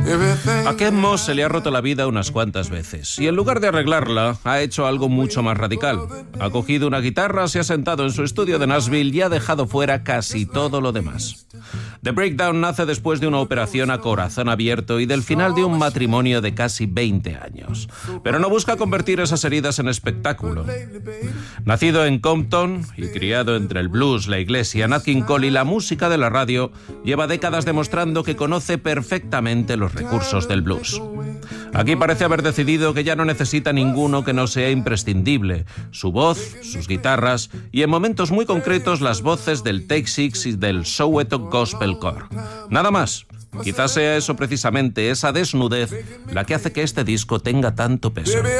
A Keb' Mo' se le ha roto la vida unas cuantas veces y en lugar de arreglarla ha hecho algo mucho más radical. Ha cogido una guitarra, se ha sentado en su estudio de Nashville y ha dejado fuera casi todo lo demás. The Breakdown nace después de una operación a corazón abierto y del final de un matrimonio de casi 20 años. Pero no busca convertir esas heridas en espectáculo. Nacido en Compton y criado entre el blues, la iglesia, Nat King Cole y la música de la radio, lleva décadas demostrando que conoce perfectamente los recursos del blues. Aquí parece haber decidido que ya no necesita ninguno que no sea imprescindible. Su voz, sus guitarras y en momentos muy concretos las voces del Take Six y del Soweto Gospel Core. Nada más. Quizás sea eso precisamente, esa desnudez, la que hace que este disco tenga tanto peso.